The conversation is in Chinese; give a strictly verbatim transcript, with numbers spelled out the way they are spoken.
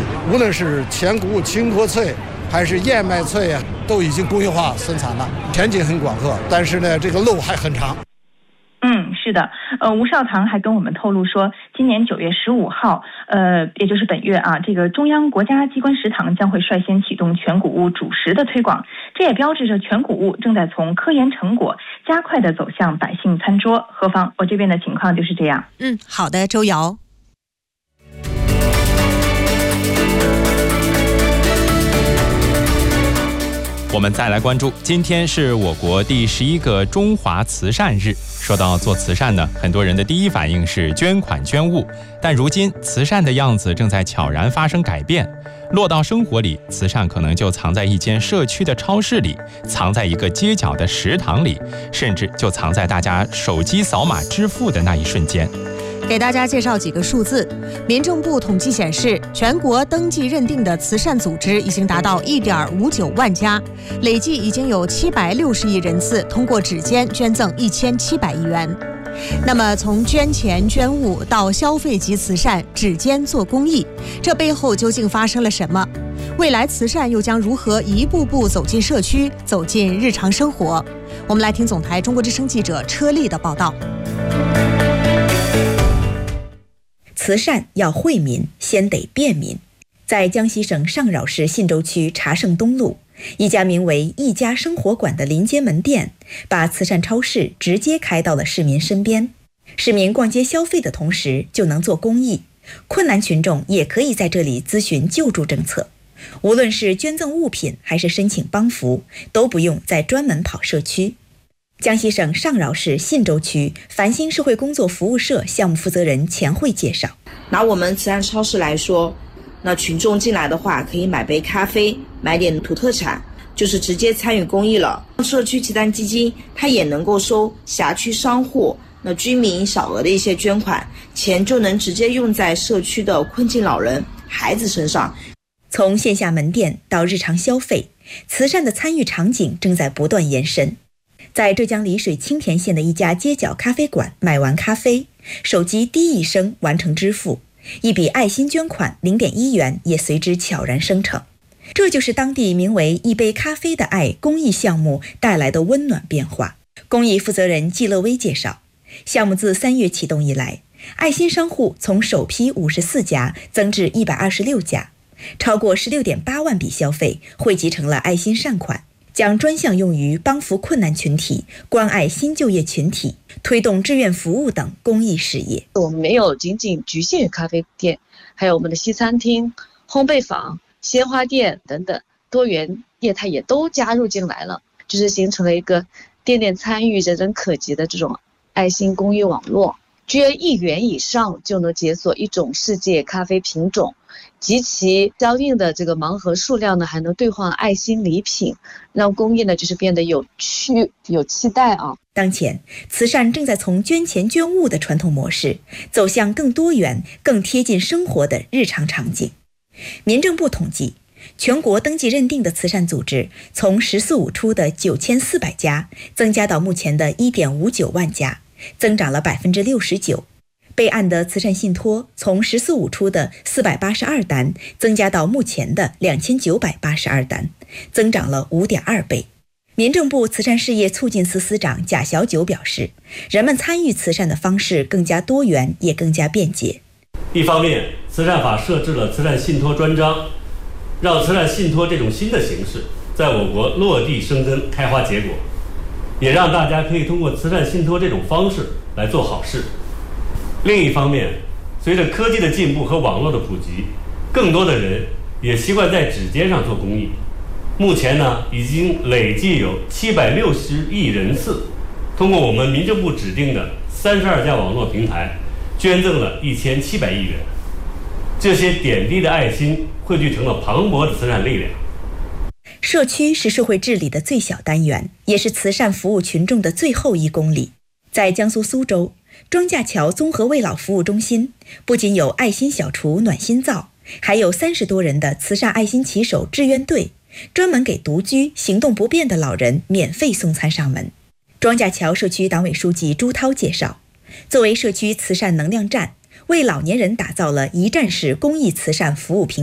无论是全谷物青稞脆还是燕麦脆啊，都已经工业化生产了，前景很广阔，但是呢，这个路还很长。 嗯，是的，呃，吴少棠还跟我们透露说，今年九月十五号，呃，也就是本月啊，这个中央国家机关食堂将会率先启动全谷物主食的推广，这也标志着全谷物正在从科研成果加快的走向百姓餐桌。何方，我这边的情况就是这样。 嗯，好的，周瑶。 我们再来关注，今天是我国第十一个中华慈善日。说到做慈善呢，很多人的第一反应是捐款捐物，但如今慈善的样子正在悄然发生改变。落到生活里，慈善可能就藏在一间社区的超市里，藏在一个街角的食堂里，甚至就藏在大家手机扫码支付的那一瞬间。 给大家介绍几个数字。民政部统计显示，全国登记认定的慈善组织已经达到 一点五九万家，累计已经有七百六十亿人次通过指尖捐赠一千七百亿元。那么从捐钱捐物到消费级慈善，指尖做公益，这背后究竟发生了什么？未来慈善又将如何一步步走进社区，走进日常生活？我们来听总台中国之声记者车丽的报道。 慈善要惠民，先得便民。在江西省上饶市信州区茶圣东路，一家名为一家生活馆的临街门店，把慈善超市直接开到了市民身边。市民逛街消费的同时就能做公益，困难群众也可以在这里咨询救助政策。无论是捐赠物品还是申请帮扶，都不用再专门跑社区。江西省上饶市信州区繁星社会工作服务社项目负责人钱慧介绍， 拿我们慈善超市来说，那群众进来的话可以买杯咖啡，买点土特产，就是直接参与公益了。社区慈善基金它也能够收辖区商户那居民小额的一些捐款，钱就能直接用在社区的困境老人孩子身上。 从线下门店到日常消费，慈善的参与场景正在不断延伸。在浙江丽水青田县的一家街角咖啡馆买完咖啡，手机滴一声完成支付，一笔爱心捐款 零点一元也随之悄然生成。这就是当地名为一杯咖啡的爱公益项目带来的温暖变化。公益负责人季乐威介绍，项目自三月启动以来，爱心商户从首批五十四家增至一百二十六家，超过 十六点八万笔消费汇集成了爱心善款，将专项用于帮扶困难群体、关爱新就业群体、推动志愿服务等公益事业。 我们没有仅仅局限于咖啡店，还有我们的西餐厅、烘焙坊、鲜花店等等多元业态也都加入进来了，就是形成了一个店店参与、人人可及的这种爱心公益网络。捐一元以上就能解锁一种世界咖啡品种，及其相应的这个盲盒数量呢，还能兑换爱心礼品，让公益呢就是变得有趣、有期待啊。 当前，慈善正在从捐钱捐物的传统模式，走向更多元、更贴近生活的日常场景。民政部统计，全国登记认定的慈善组织从“十四五”初的九千四百家，增加到目前的 一点五九万家，增长了 百分之六十九。备案的慈善信托从“十四五”初的四百八十二单，增加到目前的两千九百八十二单，增长了 五点二倍。民政部慈善事业促进司司长贾小九表示，人们参与慈善的方式更加多元，也更加便捷。 一方面，慈善法设置了慈善信托专章，让慈善信托这种新的形式在我国落地生根、开花结果，也让大家可以通过慈善信托这种方式来做好事。另一方面，随着科技的进步和网络的普及，更多的人也习惯在指尖上做公益。目前呢，已经累计有七百六十亿人次通过我们民政部指定的三十二家网络平台捐赠了一千七百亿元。这些点滴的爱心汇聚成了磅礴的慈善力量。 社区是社会治理的最小单元，也是慈善服务群众的最后一公里。在江苏苏州庄稼桥综合慰老服务中心，不仅有爱心小厨暖心灶，还有三十多人的慈善爱心骑手志愿队，专门给独居、行动不便的老人免费送餐上门。庄稼桥社区党委书记朱涛介绍，作为社区慈善能量站，为老年人打造了一站式公益慈善服务平台。